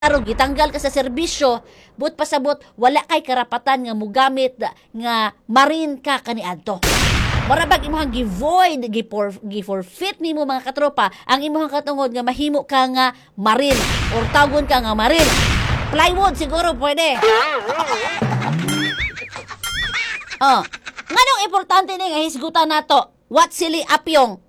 Araw gitanggal ka sa serbisyo, but pasabot wala kay karapatan nga mogamit nga marin ka kaniadto. Marabag imong gi-void, gi-forfeit nimo mga katropa ang imong katungod nga mahimo ka nga marin or tawgon ka nga marin. Plywood siguro pwede. Nganong importante ni nga hisgutan nato? What sili apyong?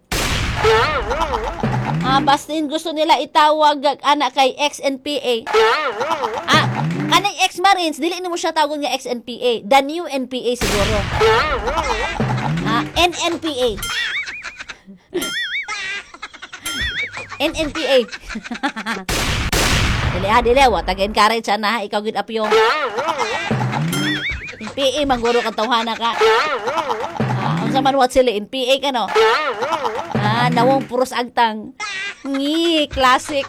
Bastin gusto nila itawag anak kay XNPA. Kanang ex-Marines, dili nimo siya tawag nga XNPA. The new NPA siguro. NNPA. NNPA. Dili, wa tag-encourage na ikaw gid apyong. NPA mangguro kang tawhana ka. Unsa man what sila NPA ka no? Nawong puros agtang. Classic.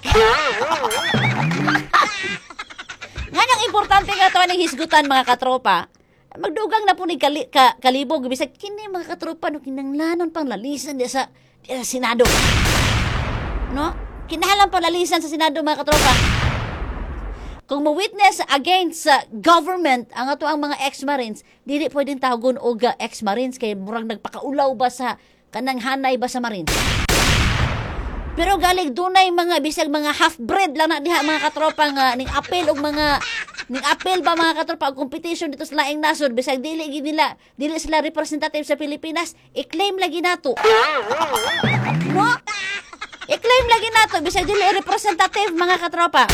Nganyang importante nga to ng hisgutan mga katropa. Magdugang na po ni kalibog bisag kini mga katropa no kinanglanon pang lalisan di sa Senado. No? Kinahanglan pang lalisan sa Senado mga katropa. Kung mo-witness against government ang ato ang mga ex-Marines, dili pwedeng tawagon og ex-Marines kay murag nagpakaulaw ba sa kanang hanay ba sa Marines. Pero galing dunay mga bisag mga half-bred lang na diha mga katropa nga ning apel og mga ning apel ba mga katropa og competition dito sa laing nasod bisag dili sila representative sa Pilipinas, i-claim lagi nato. No? I-claim lagi nato bisag dili representative mga katropa.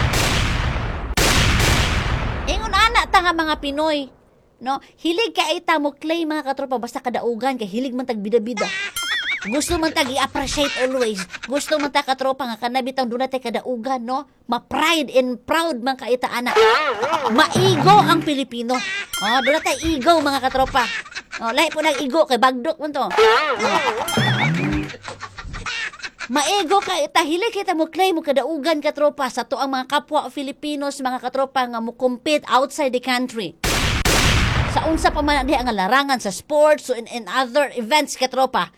Ingon ana ta nga mga Pinoy, no? Hilig ka ita mo claim mga katropa basta kadaugan kay hilig man tag bida-bida. Gusto man tag i-appreciate always. Gusto man ta katropa nga kanabitang dunay tay kadaugan, no? Ma-pride and proud man ka ita ana. Maigo ang Pilipino. Dunay tay ego mga katropa. Lahi po nag ego kay bagdok man to. Maigo ka ita hilig kita mo claim mo kadaugan katropa sa to ang mga kapwa Filipinos mga katropa nga mo compete outside the country. Sa unsa pa man diha nga larangan sa sports so in other events katropa.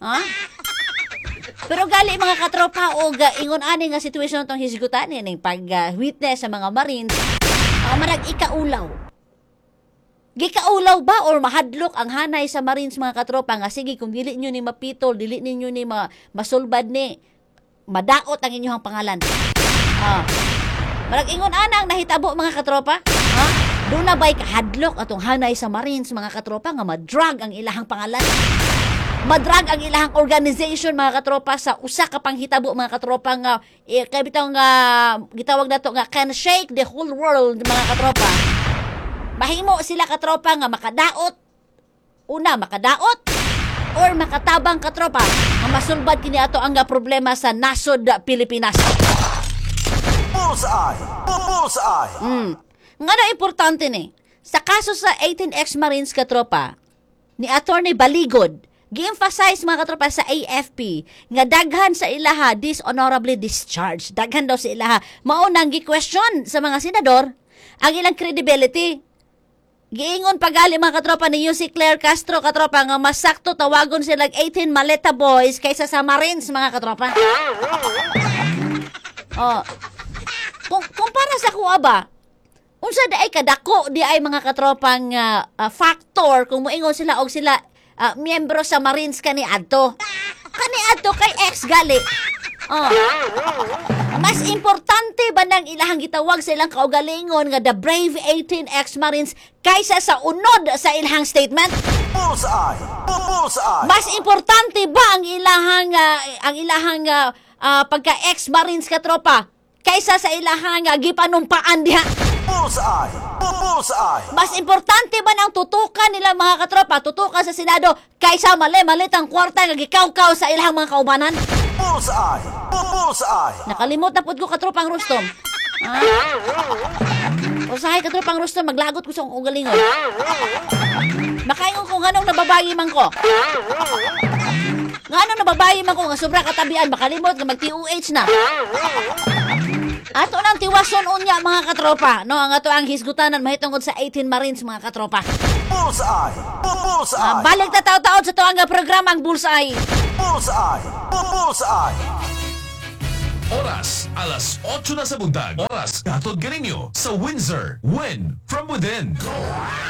Pero gali mga katropa og ingon ani nga sitwasyon tong hisgutan ning pag-witness sa mga Marines, marag ikaulaw. Gikaulaw ba or mahadlok ang hanay sa Marines mga katropa nga sige kung dili nyo ni mapitol, dili ninyo ni masulbad ni madaot ang inyong pangalan. Marag ingon anang nahitabo mga katropa. Doon na ba'y kahadlok atong hanay sa Marines mga katropa nga madrag ang ilahang pangalan. Madrag ang ilahang organization mga katropa sa usa ka panghitabo mga katropa nga kay bitaw nga gitawag nato nga can shake the whole world mga katropa. Mahimo sila katropa nga makadaot. Una makadaot or makatabang katropa nga masulbad kini ato ang problema sa nasod Pilipinas. Bullseye. Nga na importante ni sa kaso sa 18 ex-Marines katropa ni Attorney Baligod gi-emphasize mga katropa sa AFP nga daghan sa ilaha dishonorably discharged. Daghan daw sa ilaha. Maunang gi-question sa mga senador ang ilang credibility. Giingon pagali mga katropa ni Yussi Claire Castro katropa nga mas sakto tawagon silang 18 maleta boys kaysa sa Marines mga katropa. Kung para sa kuha ba, unsa daay kadako di ay mga katropang factor kung moingon sila og sila miyembro sa Marines kaniadto kay ex gali. Mas importante ba nang ilahang gitawag sa ilang kaugalingon nga the brave 18 ex-Marines kaysa sa unod sa ilahang statement? Bullseye. Mas importante ba ang ilahang pagka ex-Marines katropa kaysa sa ilahang gipanumpaan diha? Bullseye. Mas importante ba nang tutukan nila mga katropa, tutukan sa Senado kaysa mali-malitang kwarta nga gikawkaw sa ilahang mga kaubanan? Bullseye. Nakalimot na pud ko katropang Rustom. Usahay katropang Rustom maglagot ko sa akong ugalingon. Makaingon ko nganong nababayi man ko. Nganong nababayi man ko nga sobra katabian makalimot nga mag-TUH na. Ato nang tiwason unya mga katropa, no? Ang ato ang hisgutanan mahitungod sa 18 Marines mga katropa. Bullseye. Balik ta taon-taon sa tuang programang Bullseye. Oras, alas 8 na sa buntag. Oras, katod ganinyo sa Windsor. Win from within.